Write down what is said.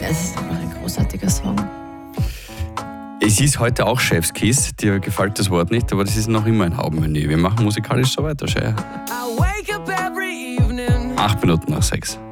Das ist einfach ein großartiger Song. Es ist heute auch Chefskiss, dir gefällt das Wort nicht, aber das ist noch immer ein Haubenmenü. Wir machen musikalisch so weiter, schau her. 8 Minuten nach 6.